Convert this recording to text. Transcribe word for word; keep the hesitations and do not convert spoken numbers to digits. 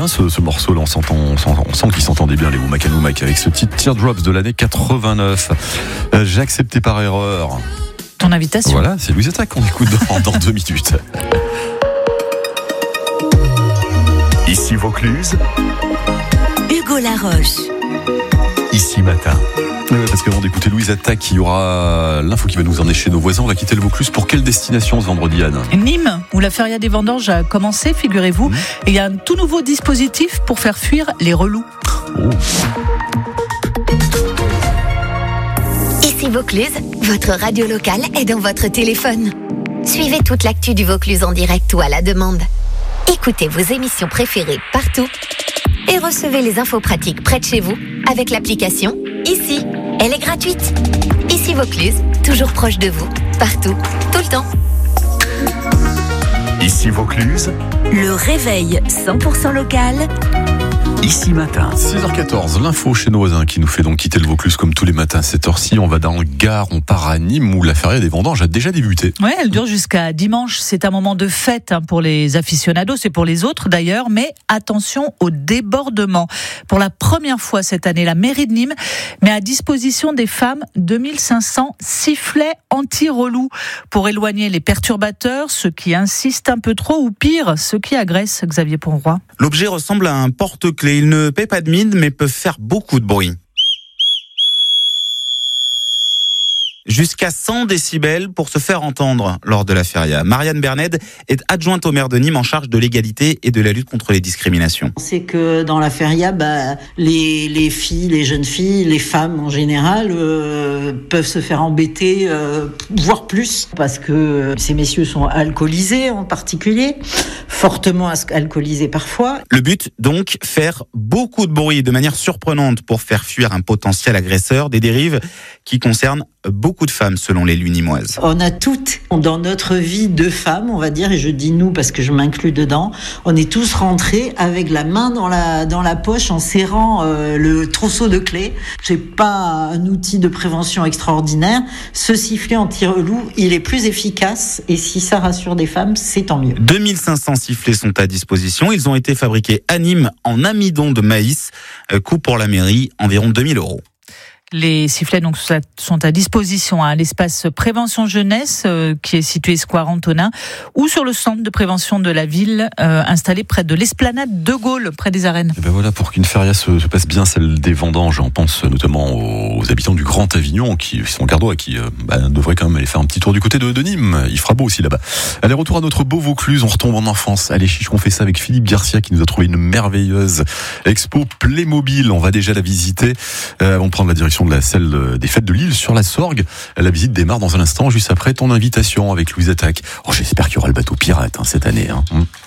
bien ce, ce morceau-là, on, s'entend, on, s'entend, on sent qu'ils s'entendaient bien les Womack and Womack avec ce titre Teardrops de l'année quatre-vingt-neuf. Euh, j'ai accepté par erreur ton invitation. Voilà, c'est Louise Attaque qu'on écoute dans, dans deux minutes. Ici Vaucluse, Hugo Laroche. Ici Matin. Ouais, parce qu'avant d'écouter Louise Attaque, il y aura l'info qui va nous emmener chez nos voisins. On va quitter le Vaucluse. Pour quelle destination ce vendredi, Anne ? Nîmes, où la feria des vendanges a commencé, figurez-vous. Mmh. Et il y a un tout nouveau dispositif pour faire fuir les relous. Oh. Ici Vaucluse, votre radio locale est dans votre téléphone. Suivez toute l'actu du Vaucluse en direct ou à la demande. Écoutez vos émissions préférées partout et recevez les infos pratiques près de chez vous avec l'application Ici. Elle est gratuite. Ici Vaucluse, toujours proche de vous, partout, tout le temps. Ici Vaucluse, le réveil cent pour cent local. Ici Matin. six heures quatorze, l'info chez nos voisins qui nous fait donc quitter le Vaucluse comme tous les matins à cette heure-ci. On va dans le Gard, on part à Nîmes où la feria des vendanges a déjà débuté. Oui, elle dure jusqu'à dimanche. C'est un moment de fête pour les aficionados et pour les autres d'ailleurs, mais attention au débordement. Pour la première fois cette année, la mairie de Nîmes met à disposition des femmes deux mille cinq cents sifflets anti-relous pour éloigner les perturbateurs, ceux qui insistent un peu trop ou pire, ceux qui agressent. Xavier Ponroy. L'objet ressemble à un porte-clés. Il ne paie pas de mine, mais peut faire beaucoup de bruit. Jusqu'à cent décibels pour se faire entendre lors de la feria. Marianne Berned est adjointe au maire de Nîmes en charge de l'égalité et de la lutte contre les discriminations. C'est que dans la feria, bah, les, les filles, les jeunes filles, les femmes en général euh, peuvent se faire embêter, euh, voire plus, parce que ces messieurs sont alcoolisés en particulier, fortement alcoolisés parfois. Le but donc, faire beaucoup de bruit de manière surprenante pour faire fuir un potentiel agresseur, des dérives qui concernent beaucoup de femmes selon les Lunimoises. On a toutes dans notre vie deux femmes, on va dire, et je dis nous parce que je m'inclus dedans, on est tous rentrés avec la main dans la, dans la poche en serrant euh, le trousseau de clés. C'est pas un outil de prévention extraordinaire. Ce sifflet anti-relou, il est plus efficace et si ça rassure des femmes, c'est tant mieux. deux mille cinq cents sifflets sont à disposition. Ils ont été fabriqués à Nîmes en amidon de maïs. Coût pour la mairie, environ deux mille euros. Les sifflets donc sont à disposition à l'espace prévention jeunesse euh, qui est situé square Antonin ou sur le centre de prévention de la ville euh, installé près de l'esplanade de Gaulle, près des arènes. Et ben voilà, pour qu'une feria se, se passe bien, celle des vendanges, on pense notamment aux habitants du Grand Avignon qui sont gardois et qui euh, bah, devraient quand même aller faire un petit tour du côté de, de Nîmes. Il fera beau aussi là-bas. Allez, retour à notre beau Vaucluse, on retombe en enfance. Allez, chiche, on fait ça avec Philippe Garcia qui nous a trouvé une merveilleuse expo Playmobil. On va déjà la visiter euh, avant de prendre la direction de la celle des fêtes de Lille sur la Sorgue. La visite démarre dans un instant, juste après ton invitation avec Louise Attaque. Oh, j'espère qu'il y aura le bateau pirate hein, cette année. Hein.